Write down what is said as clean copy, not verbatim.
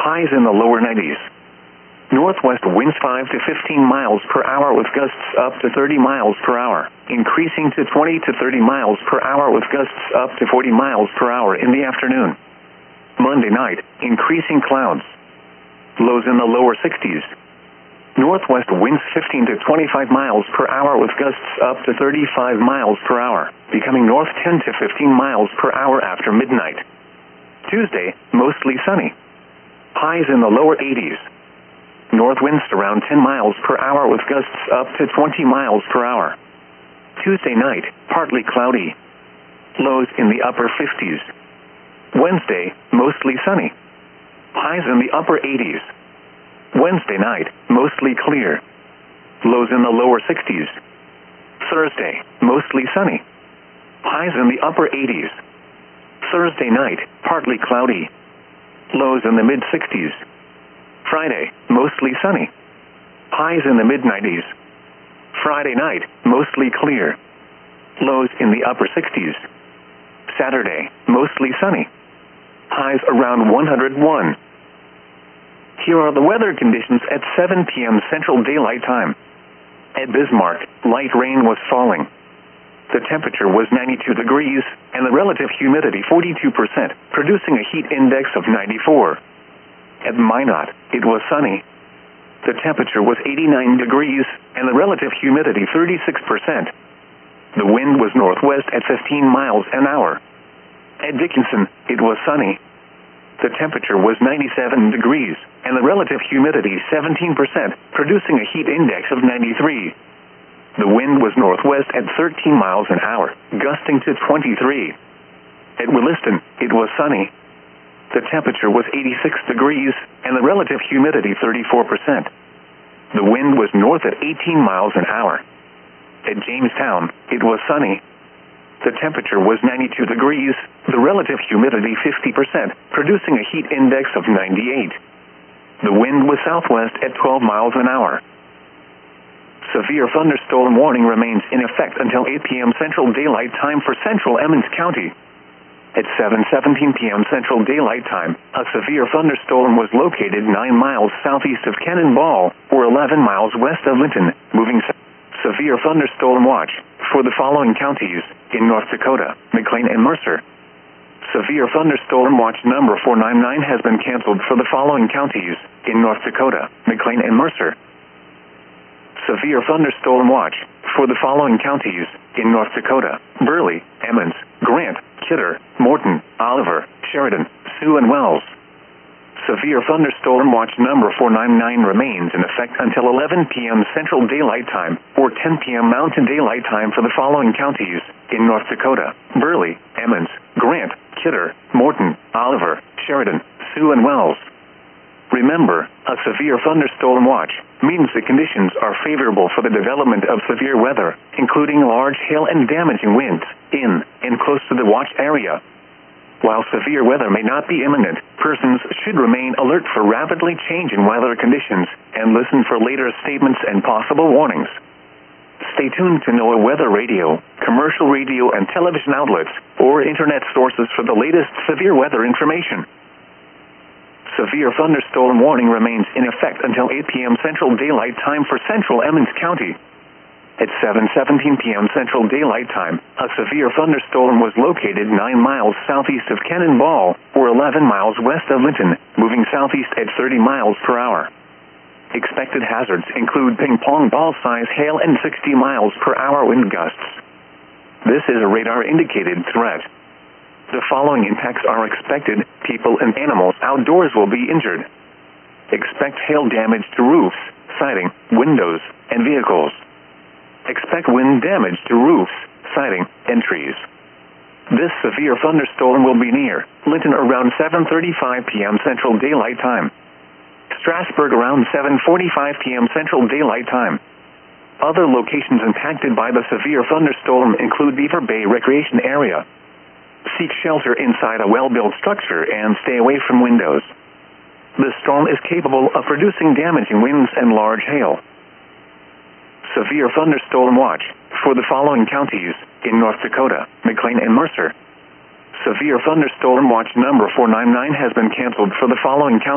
highs in the lower 90s. Northwest winds 5 to 15 miles per hour with gusts up to 30 miles per hour, increasing to 20 to 30 miles per hour with gusts up to 40 miles per hour in the afternoon. Monday night, increasing clouds. Lows in the lower 60s. Northwest winds 15 to 25 miles per hour with gusts up to 35 miles per hour, becoming north 10 to 15 miles per hour after midnight. Tuesday, mostly sunny. Highs in the lower 80s. North winds around 10 miles per hour with gusts up to 20 miles per hour. Tuesday night, partly cloudy. Lows in the upper 50s. Wednesday, mostly sunny. Highs in the upper 80s. Wednesday night, mostly clear. Lows in the lower 60s. Thursday, mostly sunny. Highs in the upper 80s. Thursday night, partly cloudy. Lows in the mid-60s. Friday, mostly sunny. Highs in the mid-90s. Friday night, mostly clear. Lows in the upper 60s. Saturday, mostly sunny. Highs around 101. Here are the weather conditions at 7 p.m. Central Daylight Time. At Bismarck, light rain was falling. The temperature was 92 degrees, and the relative humidity 42%, producing a heat index of 94. At Minot, it was sunny. The temperature was 89 degrees, and the relative humidity 36%. The wind was northwest at 15 miles an hour. At Dickinson, it was sunny. The temperature was 97 degrees, and the relative humidity 17%, producing a heat index of 93. The wind was northwest at 13 miles an hour, gusting to 23. At Williston, it was sunny. The temperature was 86 degrees, and the relative humidity 34%. The wind was north at 18 miles an hour. At Jamestown, it was sunny. The temperature was 92 degrees, the relative humidity 50%, producing a heat index of 98. The wind was southwest at 12 miles an hour. Severe thunderstorm warning remains in effect until 8 p.m. Central Daylight Time for central Emmons County. At 7:17 p.m. Central Daylight Time, a severe thunderstorm was located 9 miles southeast of Cannonball, or 11 miles west of Linton, moving south. Severe thunderstorm watch for the following counties in North Dakota, McLean and Mercer. Severe thunderstorm watch number 499 has been canceled for the following counties in North Dakota, McLean and Mercer. Severe thunderstorm watch for the following counties in North Dakota, Burley, Emmons, Grant, Kidder, Morton, Oliver, Sheridan, Sioux, and Wells. Severe thunderstorm watch number 499 remains in effect until 11 p.m. Central Daylight Time or 10 p.m. Mountain Daylight Time for the following counties in North Dakota, Burley, Emmons, Grant, Kidder, Morton, Oliver, Sheridan, Sioux, and Wells. Remember, a severe thunderstorm watch means the conditions are favorable for the development of severe weather, including large hail and damaging winds in and close to the watch area. While severe weather may not be imminent, persons should remain alert for rapidly changing weather conditions and listen for later statements and possible warnings. Stay tuned to NOAA Weather Radio, commercial radio and television outlets, or internet sources for the latest severe weather information. Severe thunderstorm warning remains in effect until 8 p.m. Central Daylight Time for central Emmons County. At 7:17 p.m. Central Daylight Time, a severe thunderstorm was located 9 miles southeast of Cannonball, or 11 miles west of Linton, moving southeast at 30 miles per hour. Expected hazards include ping-pong ball-size hail and 60 miles per hour wind gusts. This is a radar-indicated threat. The following impacts are expected. People and animals outdoors will be injured. Expect hail damage to roofs, siding, windows, and vehicles. Expect wind damage to roofs, siding, and trees. This severe thunderstorm will be near Linton around 7:35 p.m. Central Daylight Time. Strasburg around 7:45 p.m. Central Daylight Time. Other locations impacted by the severe thunderstorm include Beaver Bay Recreation Area. Seek shelter inside a well-built structure and stay away from windows. The storm is capable of producing damaging winds and large hail. Severe thunderstorm watch for the following counties in North Dakota, McLean and Mercer. Severe thunderstorm watch number 499 has been canceled for the following counties.